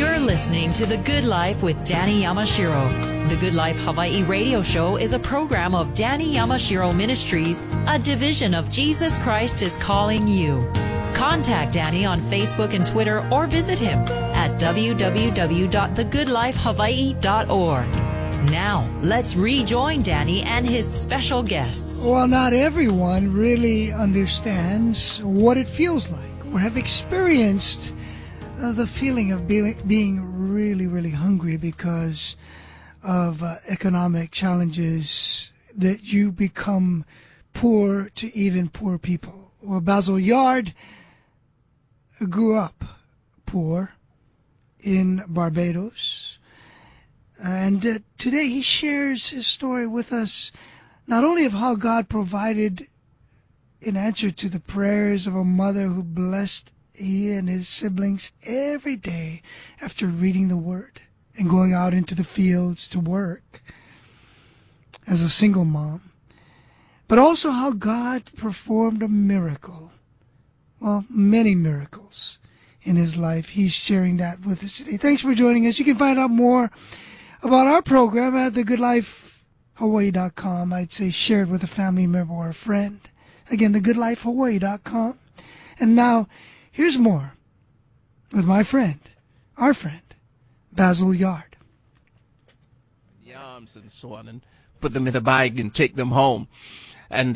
You're listening to The Good Life with Danny Yamashiro. The Good Life Hawaii radio show is a program of Danny Yamashiro Ministries, a division of Jesus Christ is Calling You. Contact Danny on Facebook and Twitter or visit him at www.thegoodlifehawaii.org. Now, let's rejoin Danny and his special guests. Well, not everyone really understands what it feels like or have experienced the feeling of being really, really hungry because of economic challenges, that you become poor to even poor people. Well, Basil Yard grew up poor in Barbados, and today he shares his story with us, not only of how God provided in answer to the prayers of a mother who blessed he and his siblings every day after reading the Word and going out into the fields to work as a single mom, but also how God performed a miracle, well, many miracles in his life. He's sharing that with us today. Thanks for joining us. You can find out more about our program at thegoodlifehawaii.com. I'd say share it with a family member or a friend. Again, thegoodlifehawaii.com. And now, here's more with my friend, our friend, Basil Yard. Yams and so on, and put them in a bag and take them home. And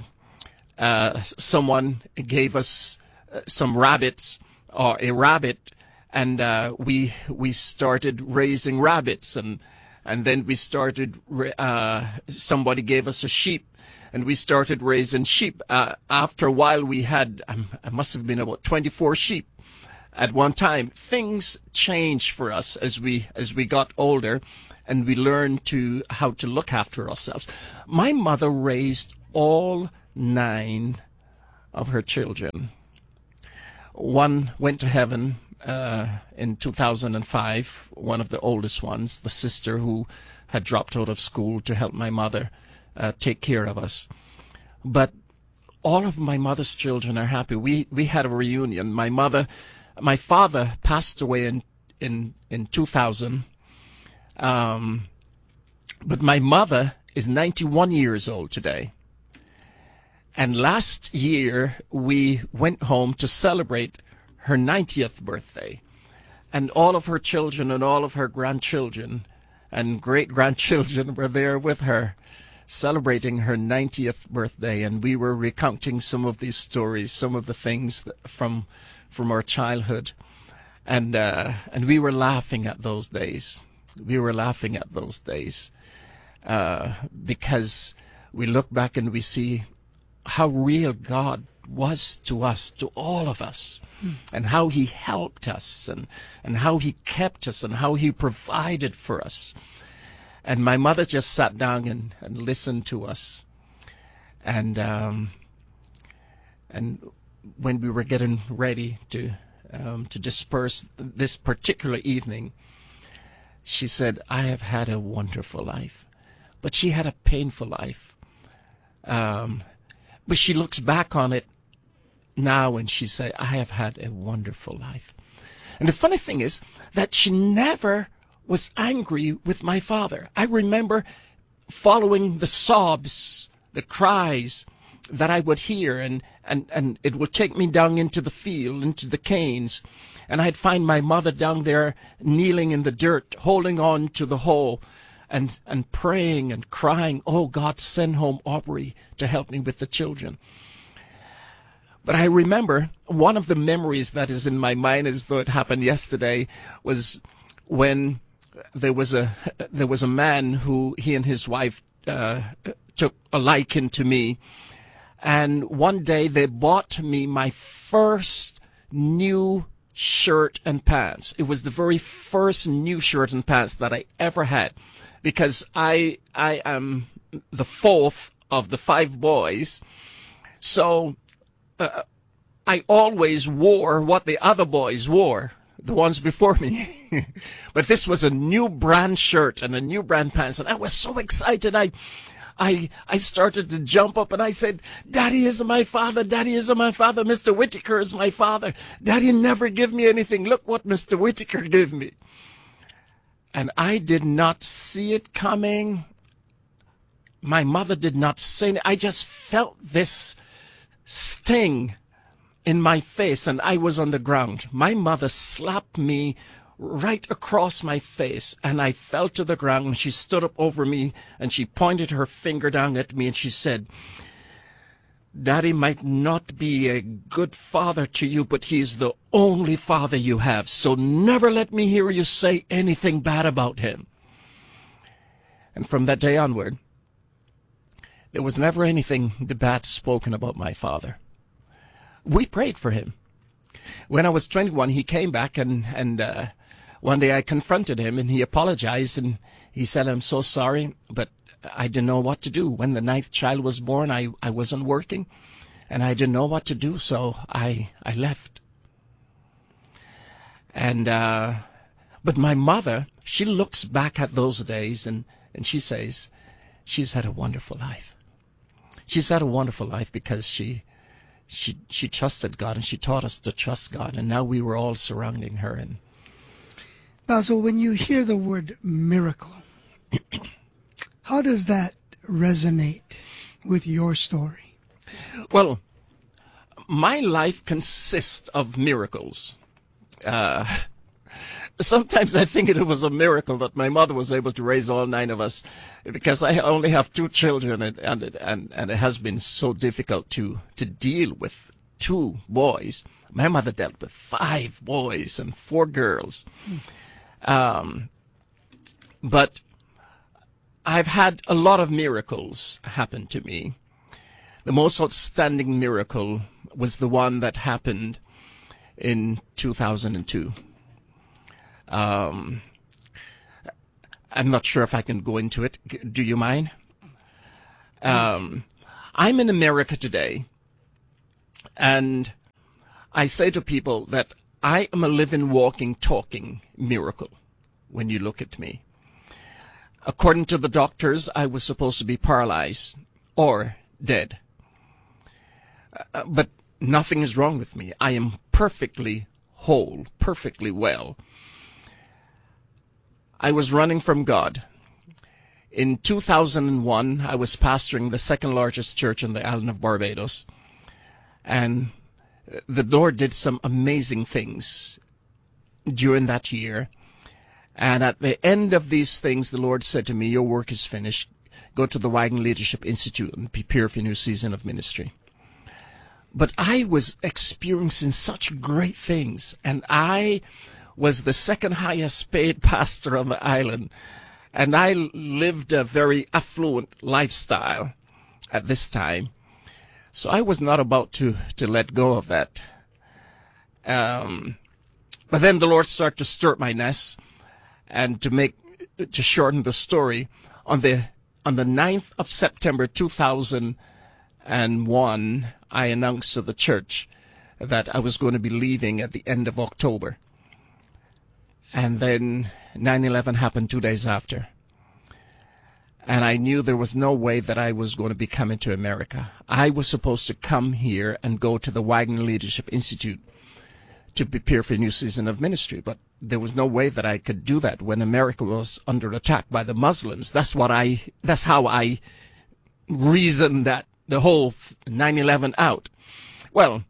someone gave us some rabbits, or a rabbit, and we started raising rabbits, and then we started. Somebody gave us a sheep. And we started raising sheep. After a while, we had, it must have been about 24 sheep at one time. Things changed for us as we got older, and we learned how to look after ourselves. My mother raised all 9 of her children. One went to heaven in 2005, one of the oldest ones, the sister who had dropped out of school to help my mother take care of us. But all of my mother's children are happy. We had a reunion. My father passed away in 2000. But my mother is 91 years old today. And last year we went home to celebrate her 90th birthday. And all of her children and all of her grandchildren and great-grandchildren were there with her, celebrating her 90th birthday, and we were recounting some of these stories, some of the things from our childhood, and we were laughing at those days. We were laughing at those days because we look back and we see how real God was to us, to all of us, and how he helped us, and how he kept us, and how he provided for us. And my mother just sat down and listened to us. And when we were getting ready to disperse this particular evening, she said, "I have had a wonderful life." But she had a painful life. But she looks back on it now and she said, "I have had a wonderful life." And the funny thing is that she never was angry with my father. I remember following the sobs, the cries that I would hear, and it would take me down into the field, into the canes, and I'd find my mother down there kneeling in the dirt, holding on to the hoe, and praying and crying, "Oh God, send home Aubrey to help me with the children." But I remember one of the memories that is in my mind, as though it happened yesterday, was when there was a man who, he and his wife took a liking to me, and one day they bought me my first new shirt and pants. It was the very first new shirt and pants that I ever had, because I am the 4th of the 5 boys, so I always wore what the other boys wore, the ones before me. But this was a new brand shirt and a new brand pants, and I was so excited. I I started to jump up and I said, Daddy is my father. Daddy is my father. Mr. Whitaker is my father. Daddy never give me anything. Look what Mr. Whitaker gave me. And I did not see it coming. My mother did not say it. I just felt this sting in my face, and I was on the ground. My mother slapped me right across my face, and I fell to the ground, and she stood up over me, and she pointed her finger down at me, and she said, Daddy might not be a good father to you, but he is the only father you have, so never let me hear you say anything bad about him. And from that day onward, there was never anything bad spoken about my father. We prayed for him. When I was 21, he came back, and one day I confronted him, and he apologized, and he said, I'm so sorry, but I didn't know what to do. When the 9th child was born, I wasn't working, and I didn't know what to do, so I left. And but my mother, she looks back at those days, and she says, she's had a wonderful life. She's had a wonderful life because she trusted God, and she taught us to trust God, and now we were all surrounding her. And Basil, when you hear the word miracle, how does that resonate with your story? Well, my life consists of miracles. Sometimes I think it was a miracle that my mother was able to raise all 9 of us, because I only have 2 children, and it has been so difficult to deal with 2 boys. My mother dealt with 5 boys and 4 girls. But I've had a lot of miracles happen to me. The most outstanding miracle was the one that happened in 2002. I'm not sure if I can go into it. Do you mind? I'm in America today, and I say to people that I am a living, walking, talking miracle when you look at me. According to the doctors, I was supposed to be paralyzed or dead. But nothing is wrong with me. I am perfectly whole, perfectly well. I was running from God. In 2001, I was pastoring the 2nd largest church on the island of Barbados. And the Lord did some amazing things during that year. And at the end of these things, the Lord said to me, your work is finished. Go to the Wagon Leadership Institute and prepare for a new season of ministry. But I was experiencing such great things, and I was the 2nd highest paid pastor on the island, and I lived a very affluent lifestyle at this time. So I was not about to let go of that. But then the Lord started to stir up my nest, and to shorten the story, on the 9th of September 2001, I announced to the church that I was going to be leaving at the end of October. And then 9/11 happened 2 days after. And I knew there was no way that I was going to be coming to America. I was supposed to come here and go to the Wagon Leadership Institute to prepare for a new season of ministry. But there was no way that I could do that when America was under attack by the Muslims. That's how I reasoned that the whole 9/11 out. Well,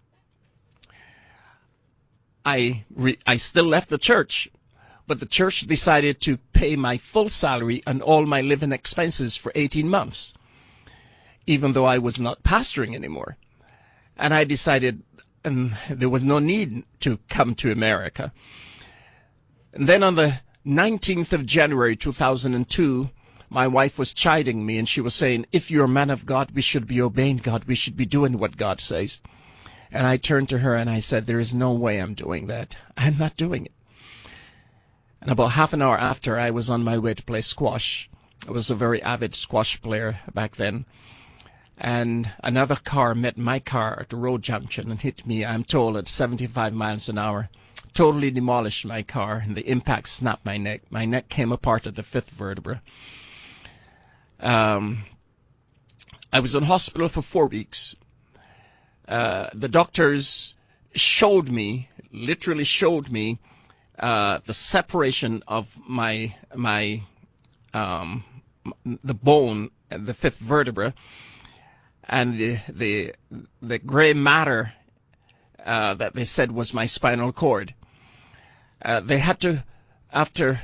I still left the church, but the church decided to pay my full salary and all my living expenses for 18 months, even though I was not pastoring anymore. And I decided there was no need to come to America. And then on the 19th of January 2002, my wife was chiding me, and she was saying, if you're a man of God, we should be obeying God. We should be doing what God says. And I turned to her and I said, there is no way I'm doing that. I'm not doing it. And about half an hour after, I was on my way to play squash. I was a very avid squash player back then. And another car met my car at the road junction and hit me, I'm told, at 75 miles an hour. Totally demolished my car, and the impact snapped my neck. My neck came apart at the 5th vertebra. I was in hospital for 4 weeks. The doctors showed me, literally showed me, the separation of the bone, the fifth vertebra, and the gray matter that they said was my spinal cord. They had to, after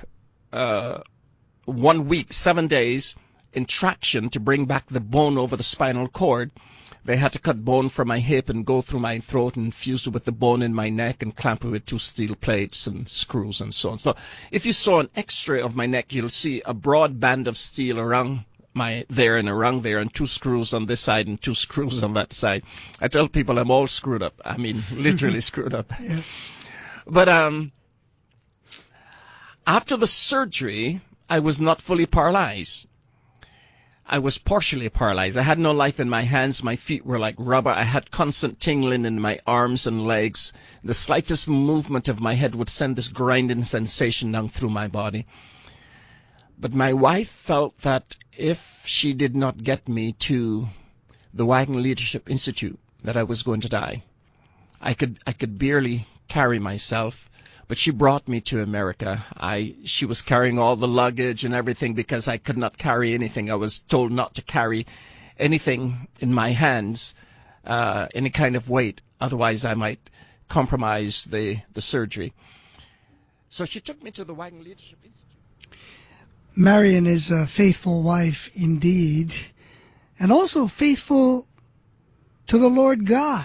1 week, 7 days, in traction to bring back the bone over the spinal cord, they had to cut bone from my hip and go through my throat and fuse it with the bone in my neck and clamp it with 2 steel plates and screws and so on. So if you saw an x-ray of my neck, you'll see a broad band of steel around there and 2 screws on this side and 2 screws on that side. I tell people I'm all screwed up. I mean, literally screwed up. Yeah. But after the surgery, I was not fully paralyzed. I was partially paralyzed. I had no life in my hands. My feet were like rubber. I had constant tingling in my arms and legs. The slightest movement of my head would send this grinding sensation down through my body. But my wife felt that if she did not get me to the Wagner Leadership Institute, that I was going to die. I could barely carry myself. But she brought me to America. She was carrying all the luggage and everything because I could not carry anything. I was told not to carry anything in my hands, any kind of weight. Otherwise, I might compromise the surgery. So she took me to the Wagner Leadership Institute. Marion is a faithful wife indeed, and also faithful to the Lord God,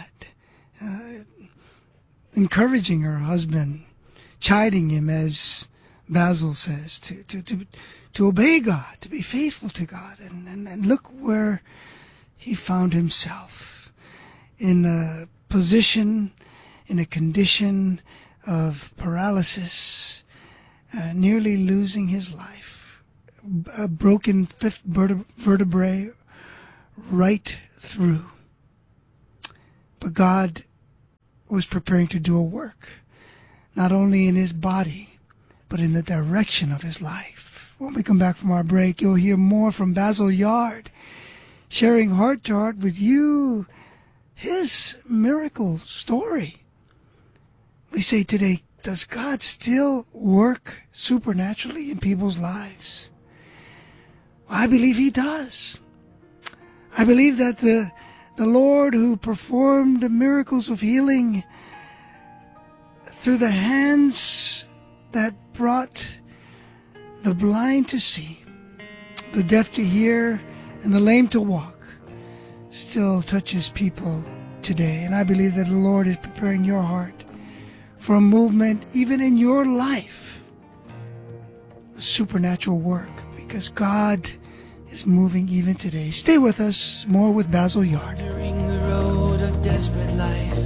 encouraging her husband, chiding him, as Basil says, to obey God, to be faithful to God. And look where he found himself, in a position, in a condition of paralysis, nearly losing his life, a broken fifth vertebrae right through. But God was preparing to do a work, not only in his body, but in the direction of his life. When we come back from our break, you'll hear more from Basil Yard, sharing heart to heart with you his miracle story. We say today, does God still work supernaturally in people's lives? I believe he does. I believe that the Lord who performed the miracles of healing through the hands that brought the blind to see, the deaf to hear, and the lame to walk, still touches people today. And I believe that the Lord is preparing your heart for a movement even in your life, a supernatural work, because God is moving even today. Stay with us. More with Basil Yard. Wandering the road of desperate life,